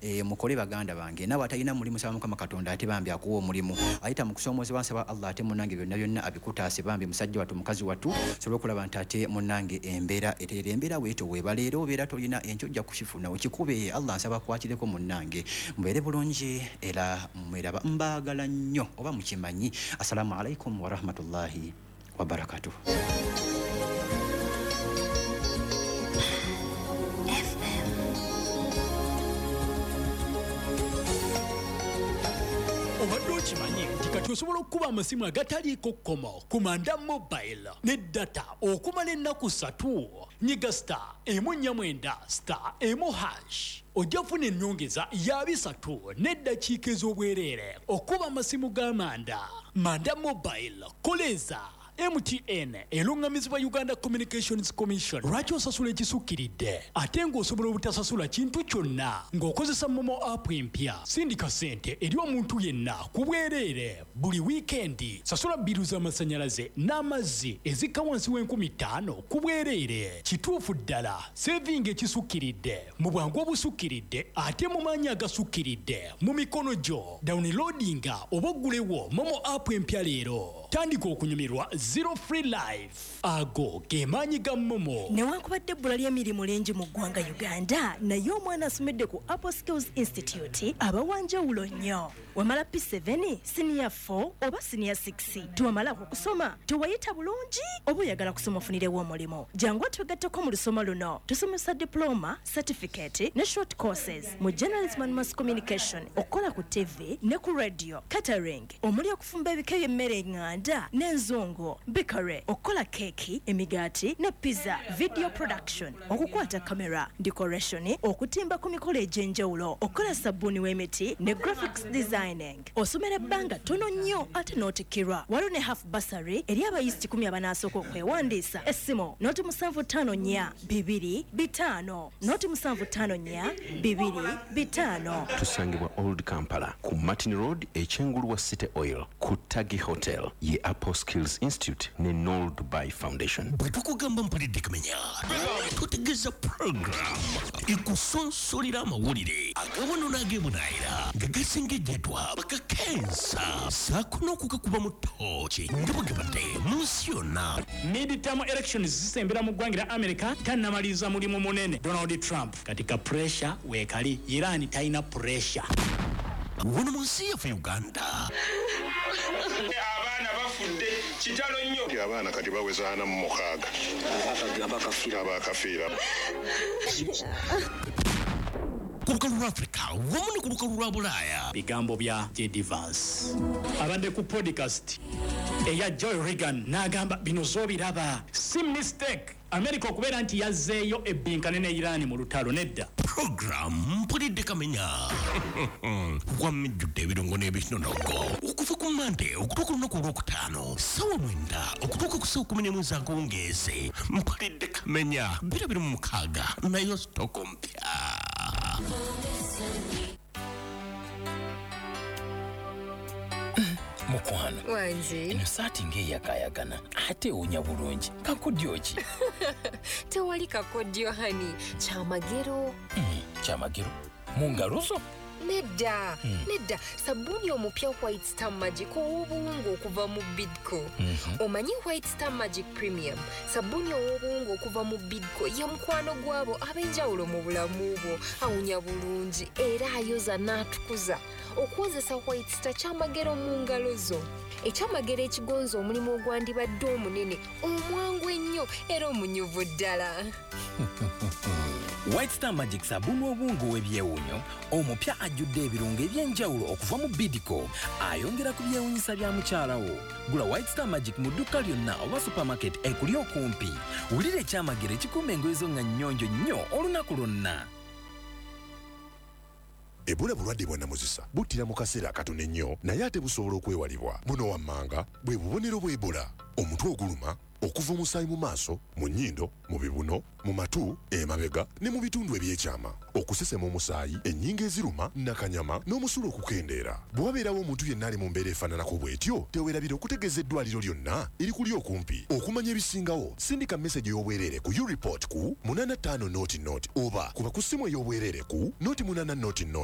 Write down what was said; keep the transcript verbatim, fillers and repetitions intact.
e, mukole baganda bange nawe atalina mulimu saba mukama katonda ate bambi akuwa omulimu ayita mu kusoomozebwa nsaba Allah ate munnange byonna byonna abikutaase bambi musajja watu mukazi watu sobola okulaba nti ate munnange embeera eteera embeera weeto weeba leero obeera tolina enkyo ojja kukifuna okikube Allah nsaba kwakireko munnange mbeere bulungi era mweraba mbaagala nnyo oba mukimanyi. Assalamu alaikum wa rahmatullahi wa barakatuh. Obadde okimanyi nti kati osobola okuba amasimu agataliiko kkomo ku Manda Mobile ne data okumala ennaku ssatu. Nyiga star emu nnya mwenda star emu hash ojja kufuna ennyongeza ya bisatu n'eddakiika ez'obwereere okuba amasimu ga Manda. Manda Mobile koleza M T N elungamizibwa Uganda Communications Commission. Lwaki osasula ekisukkiridde ate ng'osobola obutasasula kintu kyonna ng'okozesa Momo app empya? Sindika ssente eri omuntu yenna ku bwereere buli wiikendi. Sasula bbiru z'amasannyalaze n'amazzi ezikka wansi w'enkumi ttaano ku bwereere. Kituufu ddala saving ekisukkiridde mu bwangu obusukkiridde ate mu maanyi agasukkiridde mu mikono gyo. Downloadinga oba oggulewo Momo app empya leero. Tandika okunyumirwa Zero Free Life. Ago ge maanyi ga Momo. Newankubadde ebbula ly'emirimu lingi mu ggwanga Uganda, naye omwana asomedde ku Apple Skills Institute abawanjawulo nnyo. Wamala P seven, Senior four oba Senior six. Tuwamala okusoma, tuwayita bulungi oba oyagala kusoma ofunirewo omulimu. Jangu twegatteko mu lusoma luno. Tusomesa diploma, certificate ne short courses mu journalism and mass communication, okukola ku T V ne ku radio, catering, omuli okufumba ebika by'emmere enganda n'enzongo, bakery, okukola keki, emigaati ne pizza, video production, okukwata kamera, decoration, okutimba ku mikolo egy'enjawulo, okukola sabbuuni w'emiti ne graphics designing. Osomera ebbanga tono nnyo ate n'otikirwa. Waliwo ne half bursary eri abayisiti kumi abanaasooka okwewandiisa. Essimu noti musanvu ttaano nnya bibiri bitaano noti musanvu ttaano nnya bibiri bitaano. Tusangibwa Old Kampala ku Martin Road ekyengulu wa City Oil ku Tagi Hotel ye Apple Skills Institute ne Noel Dubai Foundation. Bwe tukugamba mpulidde kumenya tutegeeza program ekusonsolera amawulire agawono n'ageemunaayira nga gasengejjeddwa bakakensa saako n'okugakuba mu ttooki nga bwegabadde mu nsi yonna. Midterm elections zisembera mu ggwanga lya America tannamaliriza mulimu munene Donald Trump katika pressure weekali Iran talina pressure. Wano mu nsi yaffe Uganda abaana bafudde kitalo nnyo. Abaana kati bawezaana mu mukaaga abakafiira abakafiira ku lukalu lwa Africa wamu ne ku lukalu lwa Bulaaya. Bigambo bya J D Vance abadde ku podcast eya Joy Regan n'agamba bino zoobiraba si mistake America okubeera nti yazzeeyo ebbinkane ne Iran mu lutalo nedda. Program mpulidde kamenya wamijjudde ebirungo n'ebinonogo okuva ku Mande okutuuka olunaku olwokutaano ssaawa mwenda okutuuka ku ssaawa kumi n'emu ez'akawungeezi. Mpulidde kamenya biro biri mu mukaaga nayo sitoko mpya. Mukwano wange eno saati ng'eyakayagana ate ewunya bulungi kakodyo ki? Tewali kakodyo hani kyamagero. Mm, kyamagero mu ngalo zo? Nedda mm. nedda sabbuuni omupya White Star Magic ow'obuwungu okuva mu Bidco. Mm-hmm. Omanyi White Star Magic Premium sabbuuni ow'obuwungu okuva mu Bidco ye mukwano gwabo ab'enjawulo mu bulamu bwo. Awunya bulungi era ayoza n'atukuza. Okukozesa White Star kyamagero mu ngalo zo. Ekyamagero ekigonza omulimu ogwandibadde omunene omwangu ennyo era omunyuvu ddala. White Star Magic sabuni obungu w'ebyewunyo omupya ajjudde ebirungo eby'enjawulo okuva mu Bidco ayongera ku byewunyisa bya mukyala wo. Gula White Star Magic mu dduka lyonna oba supermarket ekuli okumpi. Wulira ekyamagero ekikuuma engoye zo nga nnyonjo nnyo olunaku lwonna. Ebola bulwadde bwa namuzisa buttira mu kaseera akatono ennyo naye ate busobola okwewalibwa. Buno wammanga bwe bubonero bwa Ebola: omutwe oguluma, okuva omusaayi mu maaso, mu nnyindo, mu bibuno, mu matu, emabega ne mu bitundu ebyekyama, okusesema omusaayi, ennyingo eziruma, nakanyama n'omusulo okukendeera. Bwe wabeerawo omuntu yenna ali mu mbeera efaananako bw'etyo teweerabira okutegeeza eddwaliro lyonna erikuli okumpi. Okumanya ebisingawo sindika message y'obwereere ku U report ku munana ttaano nooti nooti oba kuba ku ssimu ey'obwereere ku nooti munana nooti nooti.